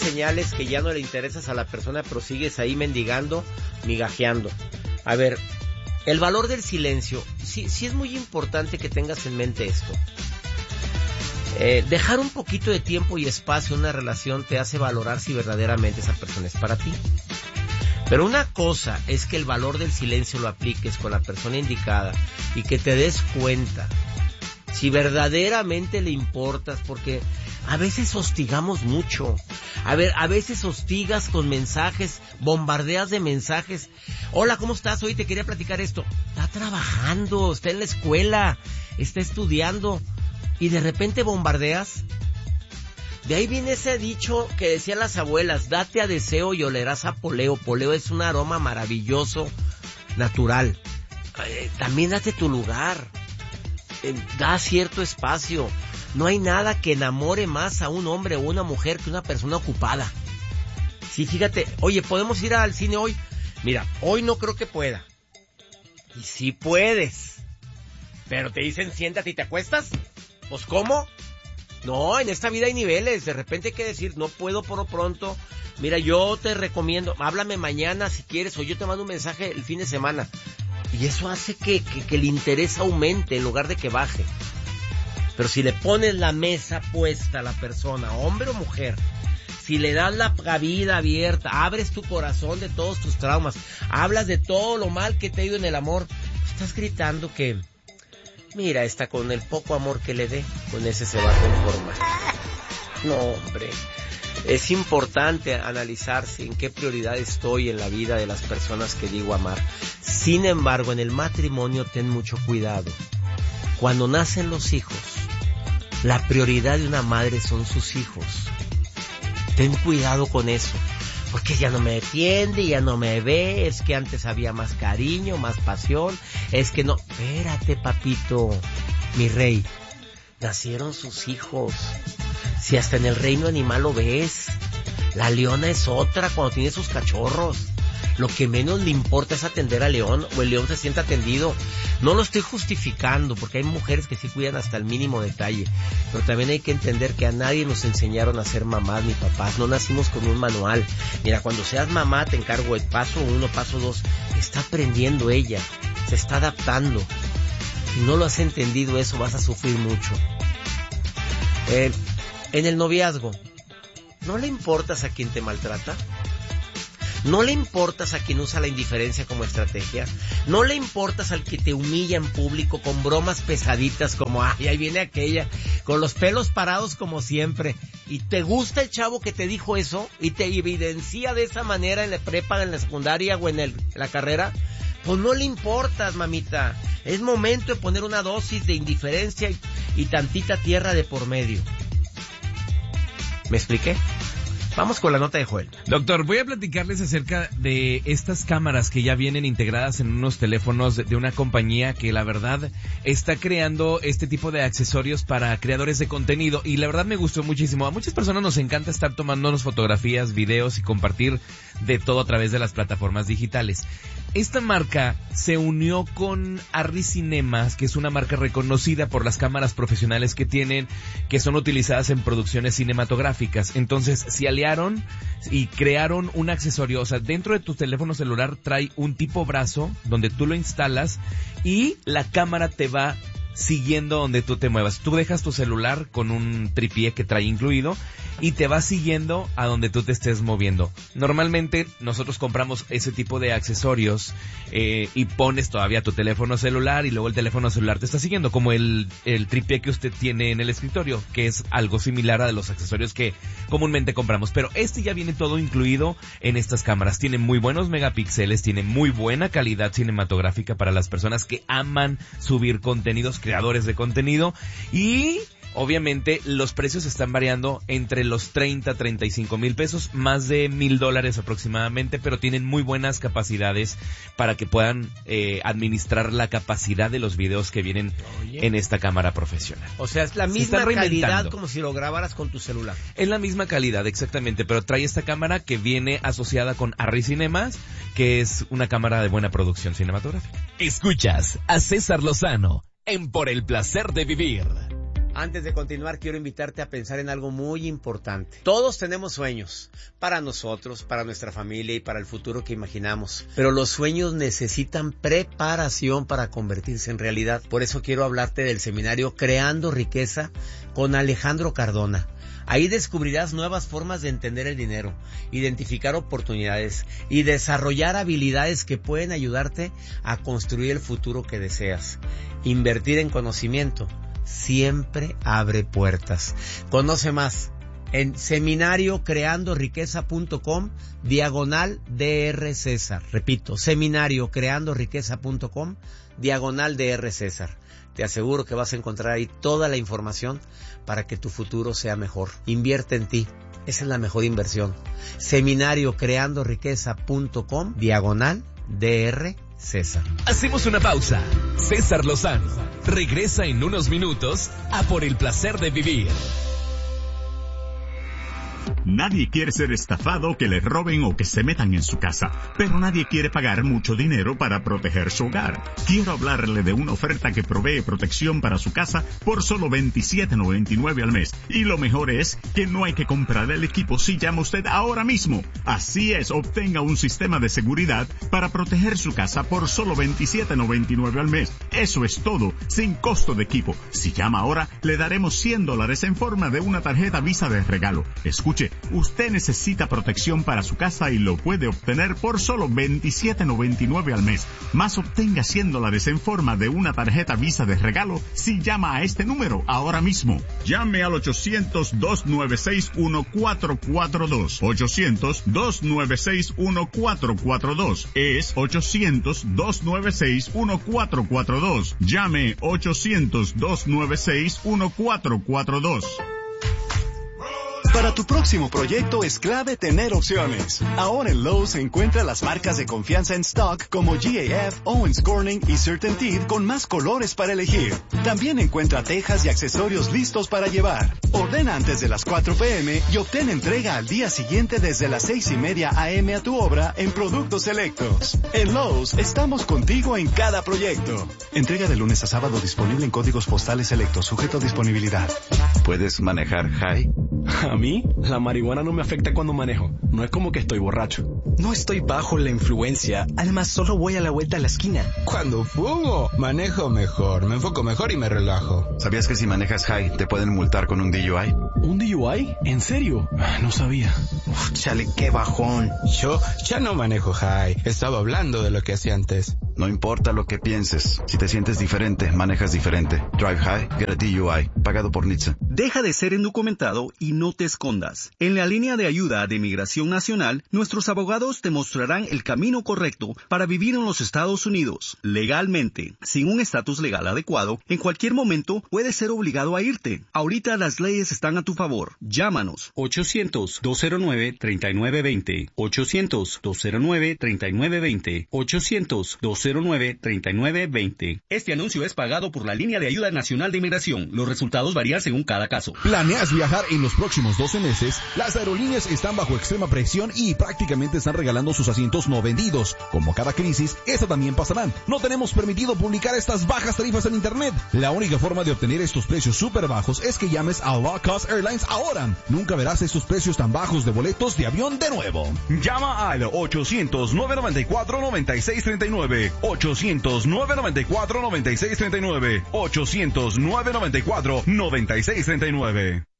señales que ya no le interesas a la persona, pero sigues ahí mendigando, migajeando. A ver, el valor del silencio. Sí es muy importante que tengas en mente esto. Dejar un poquito de tiempo y espacio en una relación te hace valorar si verdaderamente esa persona es para ti. Pero una cosa es que el valor del silencio lo apliques con la persona indicada y que te des cuenta si verdaderamente le importas, porque a veces hostigamos mucho. A veces hostigas con mensajes, bombardeas de mensajes. Hola, ¿cómo estás? Hoy te quería platicar esto. Está trabajando, está en la escuela, está estudiando y de repente bombardeas. De ahí viene ese dicho que decían las abuelas: date a deseo y olerás a poleo. Poleo es un aroma maravilloso, natural. También date tu lugar. Da cierto espacio. No hay nada que enamore más a un hombre o una mujer que una persona ocupada. Sí, fíjate, oye, ¿podemos ir al cine hoy? Mira, hoy no creo que pueda. Y sí puedes. Pero te dicen siéntate y te acuestas. Pues ¿cómo? No, en esta vida hay niveles. De repente hay que decir, no puedo por lo pronto. Mira, yo te recomiendo, háblame mañana si quieres, o yo te mando un mensaje el fin de semana. Y eso hace que el interés aumente en lugar de que baje. Pero si le pones la mesa puesta a la persona, hombre o mujer, si le das la cabida abierta, abres tu corazón de todos tus traumas, hablas de todo lo mal que te ha ido en el amor, estás gritando que, mira, está con el poco amor que le dé, con ese se va a conformar. No, hombre. Es importante analizarse en qué prioridad estoy en la vida de las personas que digo amar. Sin embargo, en el matrimonio ten mucho cuidado. Cuando nacen los hijos, la prioridad de una madre son sus hijos. Ten cuidado con eso, porque ya no me atiende, ya no me ve, es que antes había más cariño, más pasión, es que no... Espérate, papito, mi rey, nacieron sus hijos. Si hasta en el reino animal lo ves, la leona es otra cuando tiene sus cachorros. Lo que menos le importa es atender al león, o el león se siente atendido. No lo estoy justificando, porque hay mujeres que sí cuidan hasta el mínimo detalle. Pero también hay que entender que a nadie nos enseñaron a ser mamás ni papás. No nacimos con un manual. Mira, cuando seas mamá te encargo el paso 1, paso 2. Está aprendiendo ella, se está adaptando. Si no lo has entendido eso, vas a sufrir mucho. En el noviazgo, ¿no le importas a quien te maltrata? ¿No le importas a quien usa la indiferencia como estrategia? ¿No le importas al que te humilla en público con bromas pesaditas como, ay, ahí viene aquella, con los pelos parados como siempre? ¿Y te gusta el chavo que te dijo eso y te evidencia de esa manera en la prepa, en la secundaria o en la carrera? Pues no le importas, mamita. Es momento de poner una dosis de indiferencia y tantita tierra de por medio. ¿Me expliqué? Vamos con la nota de Joel. Doctor, voy a platicarles acerca de estas cámaras que ya vienen integradas en unos teléfonos de una compañía que la verdad está creando este tipo de accesorios para creadores de contenido y la verdad me gustó muchísimo. A muchas personas nos encanta estar tomándonos fotografías, videos y compartir de todo a través de las plataformas digitales. Esta marca se unió con Arri Cinemas, que es una marca reconocida por las cámaras profesionales que tienen, que son utilizadas en producciones cinematográficas. Entonces, se aliaron y crearon un accesorio. O sea, dentro de tu teléfono celular trae un tipo brazo donde tú lo instalas y la cámara te va siguiendo donde tú te muevas. Tú dejas tu celular con un tripié que trae incluido y te va siguiendo a donde tú te estés moviendo. Normalmente nosotros compramos ese tipo de accesorios y pones todavía tu teléfono celular y luego el teléfono celular te está siguiendo, como el tripié que usted tiene en el escritorio, que es algo similar a los accesorios que comúnmente compramos. Pero este ya viene todo incluido en estas cámaras. Tiene muy buenos megapíxeles, tiene muy buena calidad cinematográfica para las personas que aman subir contenidos, creadores de contenido, y obviamente los precios están variando entre los 30 a 35 mil pesos, más de $1,000 aproximadamente, pero tienen muy buenas capacidades para que puedan administrar la capacidad de los videos que vienen en esta cámara profesional. O sea, es la misma calidad como si lo grabaras con tu celular. Es la misma calidad, exactamente, pero trae esta cámara que viene asociada con Arri Cinemas, que es una cámara de buena producción cinematográfica. Escuchas a César Lozano en Por el Placer de Vivir. Antes de continuar, quiero invitarte a pensar en algo muy importante. Todos tenemos sueños, para nosotros, para nuestra familia y para el futuro que imaginamos. Pero los sueños necesitan preparación para convertirse en realidad. Por eso quiero hablarte del seminario Creando Riqueza con Alejandro Cardona. Ahí descubrirás nuevas formas de entender el dinero, identificar oportunidades y desarrollar habilidades que pueden ayudarte a construir el futuro que deseas. Invertir en conocimiento siempre abre puertas. Conoce más en seminariocreandoriqueza.com/Dr. César. Repito, seminariocreandoriqueza.com/Dr. César. Te aseguro que vas a encontrar ahí toda la información para que tu futuro sea mejor. Invierte en ti. Esa es la mejor inversión. seminariocreandoriqueza.com/Dr. César. Hacemos una pausa. César Lozano regresa en unos minutos a Por el Placer de Vivir. Nadie quiere ser estafado, que le roben o que se metan en su casa, pero nadie quiere pagar mucho dinero para proteger su hogar. Quiero hablarle de una oferta que provee protección para su casa por solo $27.99 al mes. Y lo mejor es que no hay que comprar el equipo si llama usted ahora mismo. Así es, obtenga un sistema de seguridad para proteger su casa por solo $27.99 al mes. Eso es todo, sin costo de equipo. Si llama ahora, le daremos $100 en forma de una tarjeta Visa de regalo. Escuche, usted necesita protección para su casa y lo puede obtener por solo $27.99 al mes. Más obtenga $100 en forma de una tarjeta Visa de regalo si llama a este número ahora mismo. Llame al 800-296-1442. 800-296-1442. Es 800-296-1442. Llame 800-296-1442. Para tu próximo proyecto es clave tener opciones. Ahora en Lowe's encuentra las marcas de confianza en stock como GAF, Owens Corning y CertainTeed con más colores para elegir. También encuentra tejas y accesorios listos para llevar. Ordena antes de las 4 p.m. y obtén entrega al día siguiente desde las 6:30 a.m. a tu obra en productos selectos. En Lowe's estamos contigo en cada proyecto. Entrega de lunes a sábado disponible en códigos postales selectos, sujeto a disponibilidad. ¿Puedes manejar high? A mí, la marihuana no me afecta cuando manejo. No es como que estoy borracho. No estoy bajo la influencia. Además, solo voy a la vuelta a la esquina. Cuando fumo, manejo mejor, me enfoco mejor y me relajo. ¿Sabías que si manejas high te pueden multar con un DUI? ¿Un DUI? ¿En serio? No sabía. Chale, qué bajón. Yo ya no manejo high. Estaba hablando de lo que hacía antes. No importa lo que pienses. Si te sientes diferente, manejas diferente. Drive high, get a DUI. Pagado por NHTSA. Deja de ser indocumentado y no te escondas. En la línea de ayuda de Migración Nacional, nuestros abogados te mostrarán el camino correcto para vivir en los Estados Unidos. Legalmente, sin un estatus legal adecuado, en cualquier momento puedes ser obligado a irte. Ahorita las leyes están a tu favor. Llámanos. 800-209-3920. 800-209-3920. 800-209-3920. Este anuncio es pagado por la línea de ayuda nacional de inmigración. Los resultados varían según cada caso. ¿Planeas viajar en los próximos 12 meses? Las aerolíneas están bajo extrema presión y prácticamente están regalando sus asientos no vendidos. Como cada crisis, esta también pasará. No tenemos permitido publicar estas bajas tarifas en internet. La única forma de obtener estos precios súper bajos es que llames a Low Cost Airlines ahora. Nunca verás estos precios tan bajos de boletos de avión de nuevo. Llama al 800-994-9639. 800-994-9639. 800-994-9639.